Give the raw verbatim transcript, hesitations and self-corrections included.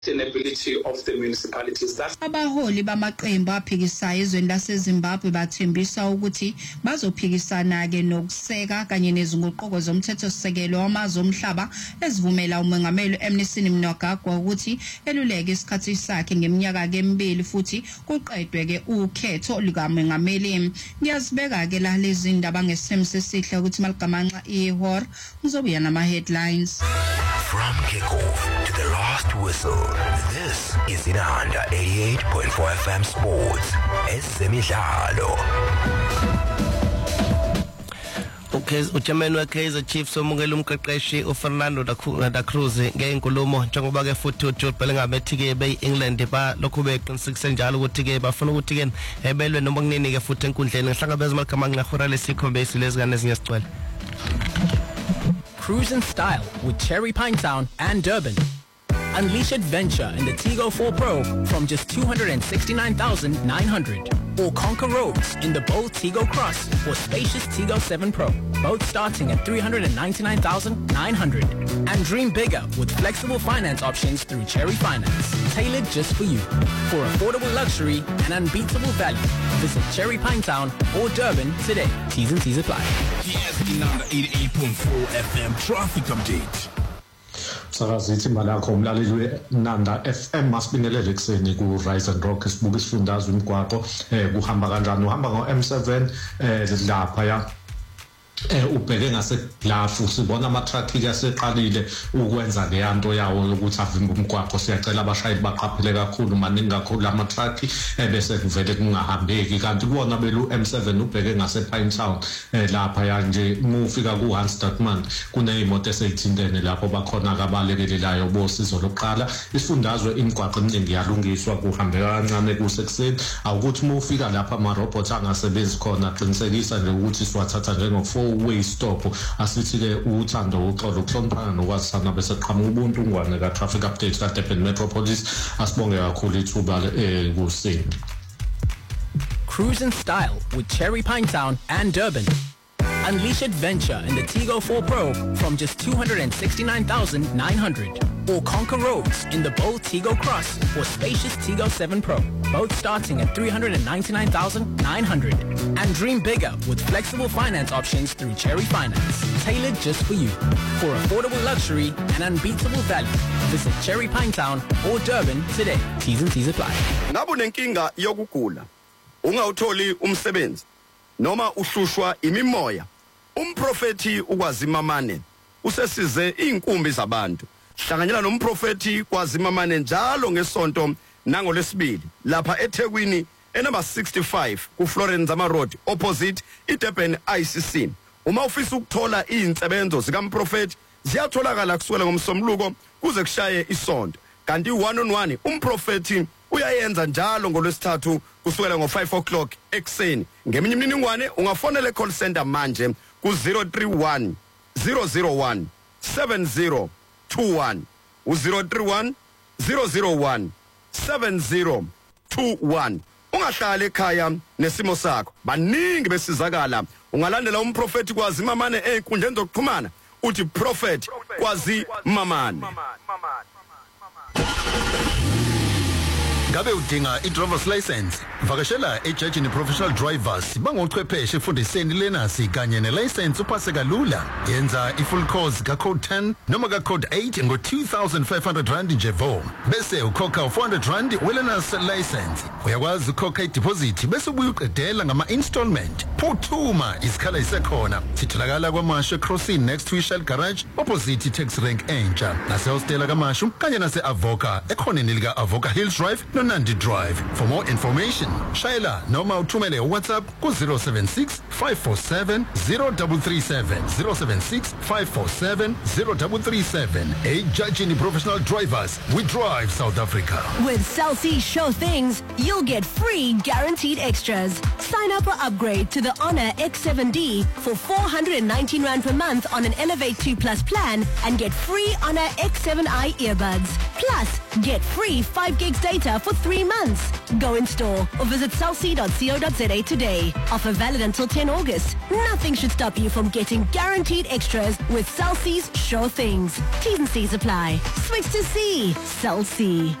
sustainability of the municipalities. That's abaholi bamaqembu aphikisayo ezweni laseZimbabwe bathembisa ukuthi bazophikisana ke nokuseka kanye nezinguquko zomthethosisekelo wamazwe omhlaba ezivumela umongameli Emmerson Mnangagwa ukuthi eluleke isikhathi sakhe ngeminyaka emibili futhi kuqedwe ke ukhetho likamongameli. Ngiyazibeka ke la lezi indaba ngesemse esihle ukuthi maligamanxa ihor ngizobuya nama headlines. From kickoff to the last whistle, this is Inanda eighty-eight point four F M Sports. Esemidlalo. Okay, uchairman wa Kaizer Chiefs omungela umqeqeshi uFernando da Cruz ngeenkulumo njengoba ke futhi uJude Bellingham ethi ke beEngland ba lokhu beqinisekise njalo ukuthi ke bafuna ukuthi ke ebelwe noma kunini ke futhi enkundleni ngihlangabeza maligamanxa khora lesikhombesi lezingane ezinye sicwele. Cruise in style with Cherry Pinetown and Durban. Unleash adventure in the Tigo four Pro from just two hundred sixty-nine thousand nine hundred. Or conquer roads in the bold Tigo Cross or spacious Tigo seven Pro, both starting at three hundred ninety-nine thousand nine hundred. And dream bigger with flexible finance options through Cherry Finance, tailored just for you. For affordable luxury and unbeatable value, visit Cherry Pinetown or Durban today. T's and T's apply. Here's Inanda eighty-eight point four F M traffic update. Sakazithi malakho umlaleli weNanda F M masibingelele ekseni ku Rise and Rock sibuka isifundazwe imigwaqo eh kuhamba kanjani uhamba ngo M seven eh lapha ya eh ubheke ngaseGlafu sibona ama traffic aseqalile ukwenza le yanto yawo ukuthi avimba umgwaqo siyacela abashayeli baqaphele kakhulu maningi kakhulu ama traffic ebese kuvele kungahambeki kanti kubona belu M seven ubheke ngasePinetown eh lapha ya nje mufika ku Hansstadman kunezimoto esezithindene lapho bakhona akabalekelelayo bosizo lokuqala isifundazwe imigwaqo eminingi yalungiswa kuhambeka kancane kusekuseni awukuthi mufika lapha ama robots angasebenzi khona qinisekisa nje ukuthi siwathatha njengo four way stop asithi ke uthando uxolo ukuhloniphana nokwazisana bese qhamuka ubuntu ngwane ka traffic update ka Durban Metropolis asibonge kakhulu ithuba eh kuseni. Cruise in style with Cherry Pinetown and Durban. Unleash adventure in the Tigo four Pro from just two hundred sixty-nine thousand nine hundred. Or conquer roads in the bold Tigo Cross or spacious Tigo seven Pro, both starting at three hundred ninety-nine thousand nine hundred. And dream bigger with flexible finance options through Cherry Finance, tailored just for you. For affordable luxury and unbeatable value, visit Cherry Pinetown or Durban today. T's and T's apply. Ngabe unenkinga yokugula, ungawutholi umsebenzi, noma uhlushwa imimoya, umprofeti ukwazimamane usesize inkumbi zabantu. Hlanganyela nomprofeti kwaZimamane njalo ngesonto nangolesibili lapha eThekwini enumber sixty-five ku Florence Ama Road opposite iDurban I C C. Uma ufisa ukuthola izinsebenzo zikaMprofeti ziyatholakala kusukela ngomsombuluko kuze kushaye isonto. Kanti one on one umprofeti uyayenza njalo ngolwesithathu kusukela ngo five o'clock ekseni. Ngeminye imininingwane ungafonela call center manje ku zero three one zero zero one seven zero two one zero three one zero zero one seven zero two one. Ungahlala ekhaya nesimo sakho baningi besizakala ungalandela umprofeti kwaZimamane einkundleni zokuxhumana uthi prophet kwaZimamane. Ngabe udinga i-driver's license? Vakashela ejajini professional drivers bangochwepheshe efundiseni lenasi kanye ne-license uphase kalula. Yenza i-full course ka-code ten noma ka-code eight ngo two thousand five hundred rand njevo. Bese ukhokha four hundred rand welearner's license. Uyakwazi ukhokha i-deposit bese ubuye uqedela ngama-installment. Phuthuma isikhala isekhona. Sitholakala kwaMashu Crossing next to Shell Garage opposite i-taxi rank entsha. Nase-hostela kaMashu kanye nase-Avoca ekhoneni lika-Avoca Hills Drive Nandi Drive. For more information, Shaila noma uthumele WhatsApp ku zero seven six five four seven zero three three seven zero seven six five four seven zero three three seven. A Judging Professional Drivers, we drive South Africa. With Cell C Show Things, you'll get free guaranteed extras. Sign up or upgrade to the Honor X seven D for four hundred nineteen rand per month on an Elevate two Plus plan and get free Honor X seven i earbuds. Plus, Get free five gigs data for three months. Go in store or visit cell c dot co dot za today. Offer valid until ten August. Nothing should stop you from getting guaranteed extras with Cell C's Sure Things. T's and C's apply. Switch to C. Cell C.